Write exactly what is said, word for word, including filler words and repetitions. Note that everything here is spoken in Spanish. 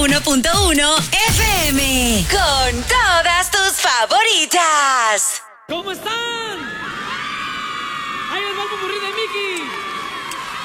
uno punto uno F M. Con todas tus favoritas. ¿Cómo están?